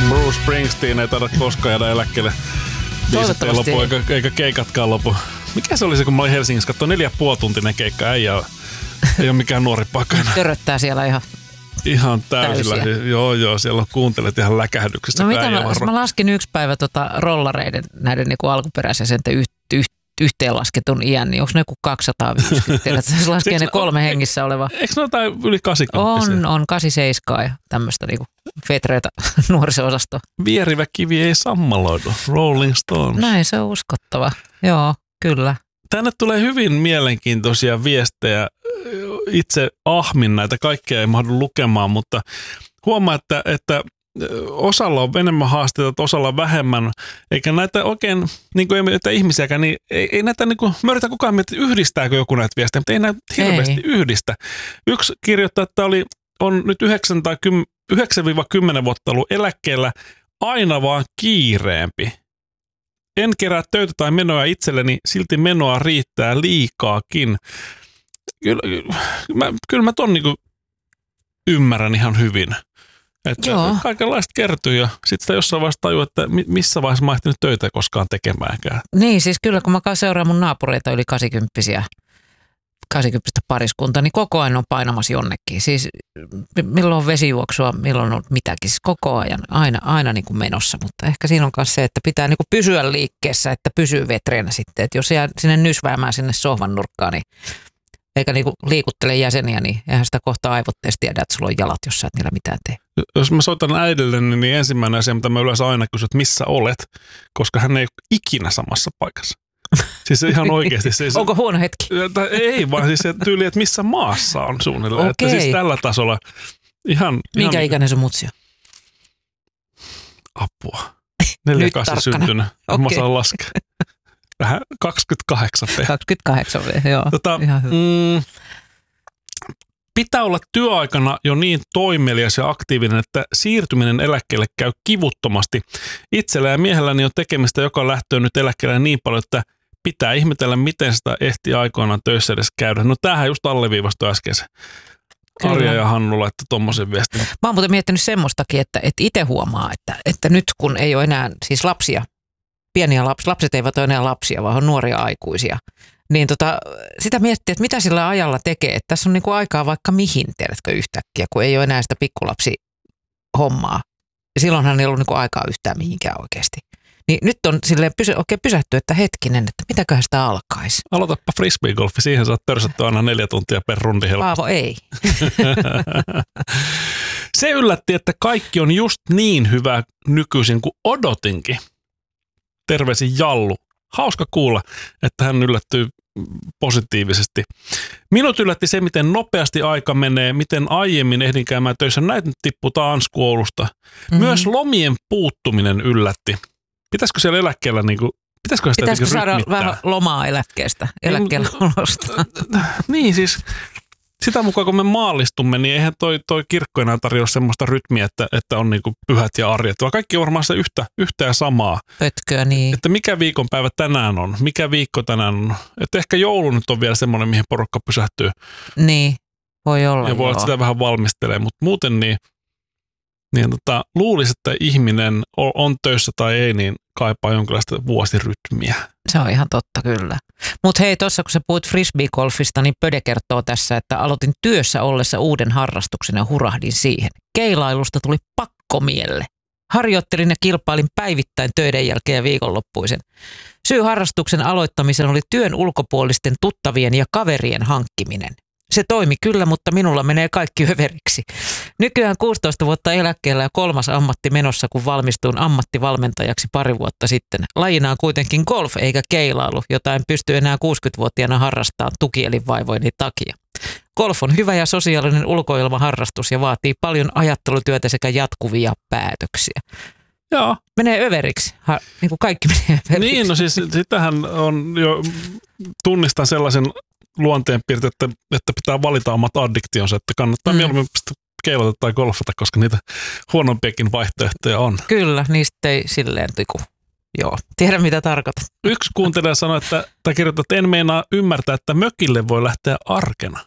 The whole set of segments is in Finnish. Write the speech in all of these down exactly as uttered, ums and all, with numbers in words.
Bruce Springsteen ei taida koskaan jäädä eläkkeelle. Biisit ei lopu, eikä, eikä keikatkaan lopu. Mikä se oli se, kun mä olin Helsingissä, katsoin neljä puoli tuntinen keikka, äijä ei ole mikään nuori pakka. Töröttää siellä ihan Ihan täysillä. Täysiä. Joo, joo, siellä kuuntelet ihan läkähdyksestä. No mitä mä, mä laskin yksi päivä tota rollareiden näiden niinku alkuperäisen sen yht, yht, yhteenlasketun iän, niin onko ne joku kaksisataaviisikymmentä? Se laskee ne kolme hengissä oleva. Eikö ne jotain yli kahdeksankymmentä? On, on kahdeksankymmentäseitsemän ja tämmöistä niinku fetreitä nuoriso-osastoa. Vierivä kivi ei sammaloidu. Rolling Stones. Näin se on uskottava. Joo, kyllä. Tänne tulee hyvin mielenkiintoisia viestejä. Itse ahmin näitä kaikkea ei mahdu lukemaan, mutta huomaa, että, että osalla on enemmän haasteita, osalla vähemmän, eikä näitä oikein, niin kuin että ihmisiäkään, niin ei, ei näitä, niin kuin, mä yritän koko ajan miettiä, yhdistääkö joku näitä viestejä, mutta ei näitä hirveästi ei. yhdistä. Yksi kirjoittaa, että oli, on nyt yhdeksän kymmenen vuotta ollut eläkkeellä aina vaan kiireempi. En kerää töitä tai menoja itselleni, silti menoa riittää liikaakin. Kyllä mä, kyllä mä ton niinku ymmärrän ihan hyvin. Että kaikenlaista kertyy ja sitten sitä jossain vaiheessa tajuu, että missä vaiheessa mä ehtinyt töitä koskaan tekemäänkään. Niin, siis kyllä kun mä seuraan mun naapureita yli kahdeksankymppisiä, kahdeksankymppistä pariskuntaa, niin koko ajan on painamassa jonnekin. Siis milloin on vesijuoksua, milloin on mitäkin, siis koko ajan, aina, aina niin kuin menossa. Mutta ehkä siinä on myös se, että pitää niin kuin pysyä liikkeessä, että pysyy vetreenä sitten. Että jos jää sinne nysväämään sinne sohvan nurkkaan, niin eikä niinku liikuttele jäseniä, niin eihän sitä kohtaa aivotteessa tiedä, että sulla on jalat, jos sä et niillä mitään tee. Jos mä soitan äidille, niin ensimmäinen asia, mitä mä yleensä aina kysyn, että missä olet, koska hän ei ole ikinä samassa paikassa. Siis ihan oikeasti. Siis, onko huono hetki? Ei, vaan siis se tyyli, että missä maassa on suunnilleen. Että siis tällä tasolla ihan... Minkä ihan, ikäinen sun mutsi on? Apua. Neljä kasi syntynyt. Okay. Mä saan laskea. Vähän kaksikymmentäkahdeksan. kaksikymmentäkahdeksan, joo. Tota, mm, pitää olla työaikana jo niin toimelias ja aktiivinen, että siirtyminen eläkkeelle käy kivuttomasti. Itsellä ja miehelläni on tekemistä, joka lähtee nyt eläkkeelle niin paljon, että pitää ihmetellä, miten sitä ehti aikoinaan töissä edes käydä. No tämähän just alleviivastui äskeisen. Arja ja Hannu laittoi tommosen viestin. Mä oon muuten miettinyt semmoistakin, että, että itse huomaa, että, että nyt kun ei ole enää siis lapsia, pieniä lapsia, lapset eivät ole enää lapsia, vaan on nuoria aikuisia, niin tota, sitä miettii, että mitä sillä ajalla tekee. Että tässä on niinku aikaa vaikka mihin, tiedätkö, yhtäkkiä, kun ei ole enää sitä pikkulapsi-hommaa. Ja silloinhan ei ollut niinku aikaa yhtään mihinkään oikeasti. Niin nyt on silleen pysy, oikein pysähty, että hetkinen, että mitäköhän sitä alkaisi. Aloitapa frisbeegolfi, siihen saat törsättyä aina neljä tuntia per rundi helposti. Paavo, ei. Se yllätti, että kaikki on just niin hyvä nykyisin kuin odotinkin. Terveisin Jallu. Hauska kuulla, että hän yllättyy positiivisesti. Minut yllätti se, miten nopeasti aika menee, miten aiemmin ehdin käymään töissä. Näitä nyt tippuu Anskuoulusta. Mm-hmm. Myös lomien puuttuminen yllätti. Pitäisikö siellä eläkkeellä, niin kuin, pitäisikö sitä Pitäisikö saada rytmittää? Vähän lomaa eläkkeestä, eläkkeellä olosta? Niin siis, sitä mukaan kun me maallistumme, niin eihän toi, toi kirkko enää tarjoa semmoista rytmiä, että, että on niin kuin pyhät ja arjet, vaan kaikki on varmaan se yhtä, yhtä ja samaa. Pötköä, niin. Että mikä viikonpäivä tänään on, mikä viikko tänään on. Että ehkä joulu nyt on vielä semmoinen, mihin porukka pysähtyy. Niin, voi olla. Ja voi olla, sitä vähän valmistelee, mutta muuten niin, niin tota, luulisi, että ihminen on, on töissä tai ei, niin kaipaa jonkinlaista vuosirytmiä. Se on ihan totta, kyllä. Mutta hei, tuossa kun sä puhut frisbeegolfista, niin Pöde kertoo tässä, että aloitin työssä ollessa uuden harrastuksen ja hurahdin siihen. Keilailusta tuli pakkomielle. Harjoittelin ja kilpailin päivittäin töiden jälkeen ja viikonloppuisen. Syy harrastuksen aloittamiseen oli työn ulkopuolisten tuttavien ja kaverien hankkiminen. Se toimi kyllä, mutta minulla menee kaikki överiksi. Nykyään kuusitoista vuotta eläkkeellä ja kolmas ammatti menossa, kun valmistuin ammattivalmentajaksi pari vuotta sitten. Lajina on kuitenkin golf eikä keilailu, jota en pysty enää kuusikymmentävuotiaana harrastamaan tukielinvaivoini takia. Golf on hyvä ja sosiaalinen ulkoilmaharrastus ja vaatii paljon ajattelutyötä sekä jatkuvia päätöksiä. Joo. Menee överiksi. Ha, niin kuin kaikki menee överiksi. Niin, no siis sitähän on jo, tunnistan sellaisen luonteenpiirteet, että, että pitää valita omat addiktionsa, että kannattaa mm. mieluummin keilata tai golfata, koska niitä huonompiakin vaihtoehtoja on. Kyllä, niistä ei silleen tiku. Joo, tiedä mitä tarkoitat. Yksi kuuntelija sanoi, että, tai kirjoittaa, että en meinaa ymmärtää, että mökille voi lähteä arkena.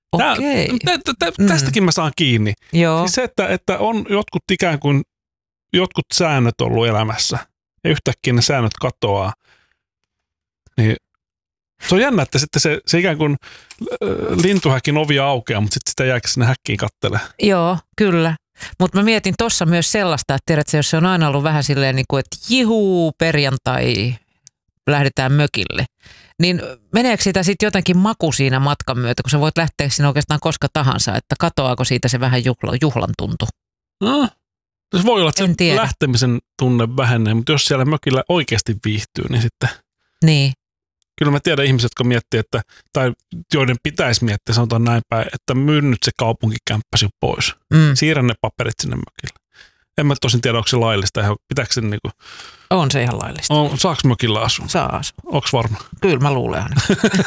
Okei. Tää, tä, tä, tästäkin mm. mä saan kiinni. Joo. Siis se, että, että on jotkut ikään kuin jotkut säännöt ollut elämässä ja yhtäkkiä ne säännöt katoaa, niin se on jännä, että sitten se, se ikään kuin lintuhäkin ovi aukeaa, mutta sitten sitä jääkö sinne häkkiin kattelemaan. Joo, kyllä. Mutta mä mietin tuossa myös sellaista, että tiedätkö, jos se on aina ollut vähän silleen, niin kuin, että jihuu, perjantai, lähdetään mökille. Niin meneekö siitä sitten jotenkin maku siinä matkan myötä, kun sä voit lähteä sinne oikeastaan koska tahansa, että katoaako siitä se vähän juhla, juhlan tuntu? No, se voi olla, että en se tiedä. Lähtemisen tunne vähenee, mutta jos siellä mökillä oikeasti viihtyy, niin sitten... Niin. Kyllä mä tiedän ihmiset, jotka miettii, että, tai joiden pitäisi miettiä, sanotaan näin päin, että myy nyt se kaupunkikämppäsi pois. Mm. Siirrä ne paperit sinne mökille. En mä tosin tiedä, onko se laillista. Pitääkö se niinku... On se ihan laillista. On, saaks mökillä asua? Saa asua. Onks varma? Kyllä mä luulen aina.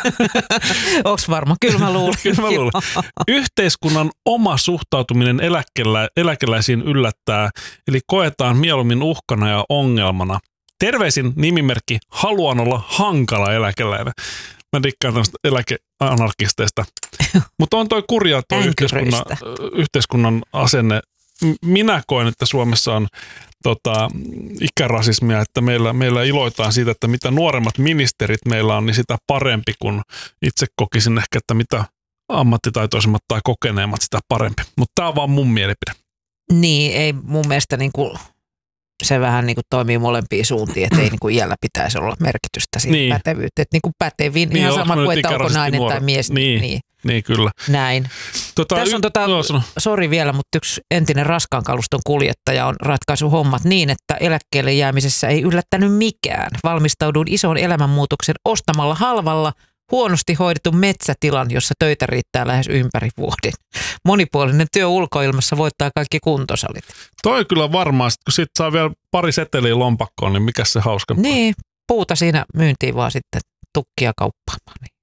Onks varma? Kyllä mä luulen. Kyllä mä luulen. Yhteiskunnan oma suhtautuminen eläkelä, eläkeläisiin yllättää, eli koetaan mieluummin uhkana ja ongelmana. Terveisin nimimerkki, haluan olla hankala eläkeläinen. Mä dikkaan tämmöistä eläkeanarkisteista. Mutta on toi kurja toi yhteiskunnan, yhteiskunnan asenne. Minä koen, että Suomessa on tota, ikärasismia, että meillä, meillä iloitaan siitä, että mitä nuoremmat ministerit meillä on, niin sitä parempi, kun itse kokisin ehkä, että mitä ammattitaitoisemmat tai kokeneemmat, sitä parempi. Mutta tämä on vaan mun mielipide. Niin, ei mun mielestä niinku... Se vähän niin kuin toimii molempiin suuntiin, että ei niin kuin iällä pitäisi olla merkitystä siitä niin. Pätevyyttä. Että niin kuin pätevin, niin, ihan sama kuin, että onko nainen nuori. Tai mies. Niin, niin. niin kyllä. Näin. Tota, Tässä on, tota, no, sori vielä, mutta yksi entinen raskaan kaluston kuljettaja on ratkaisu hommat niin, että eläkkeelle jäämisessä ei yllättänyt mikään. Valmistauduin isoon elämänmuutoksen ostamalla halvalla huonosti hoidetun metsätilan, jossa töitä riittää lähes ympäri vuoden. Monipuolinen työ ulkoilmassa voittaa kaikki kuntosalit. Toi kyllä varmaan, kun sit saa vielä pari seteliä lompakkoon, niin mikä se hauskempaa? Niin, puuta siinä myyntiin vaan sitten tukkia kauppaamaan.